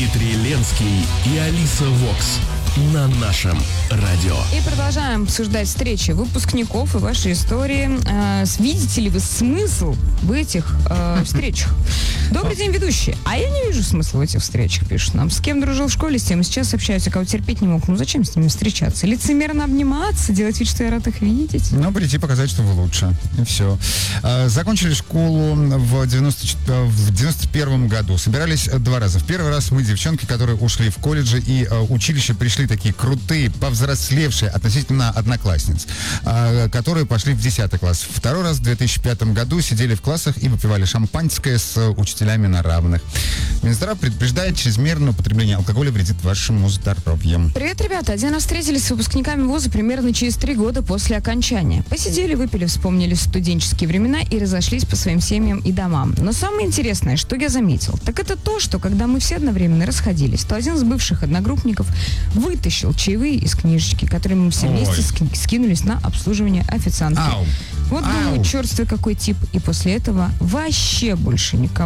Дмитрий Ленский и Алиса Вокс на нашем радио. И продолжаем обсуждать встречи выпускников и ваши истории. Видите ли вы смысл в этих встречах? Добрый день, ведущий. А я не вижу смысла в этих встречах, пишут нам. С кем дружил в школе, с тем сейчас общаюсь, а кого терпеть не мог. Ну зачем с ними встречаться? Лицемерно обниматься, делать вид, что я рад их видеть? Ну, прийти показать, что вы лучше. И все. Закончили школу в 91 году. Собирались 2 раза. В первый раз мы, девчонки, которые ушли в колледжи и училище, пришли такие крутые, повзрослевшие относительно одноклассниц, которые пошли в 10 класс. Второй раз в 2005 году сидели в классах и выпивали шампанское с учителями на равных. Минздрав предупреждает, чрезмерное употребление алкоголя вредит вашему здоровью. Привет, ребята. Один раз встретились с выпускниками вуза примерно через 3 года после окончания. Посидели, выпили, вспомнили студенческие времена и разошлись по своим семьям и домам. Но самое интересное, что я заметил, так это то, что когда мы все одновременно расходились, то один из бывших одногруппников вытащил чаевые из книжечки, которые мы все вместе скинулись на обслуживание официантки. Вот думаю, черствый какой тип. И после этого вообще больше никого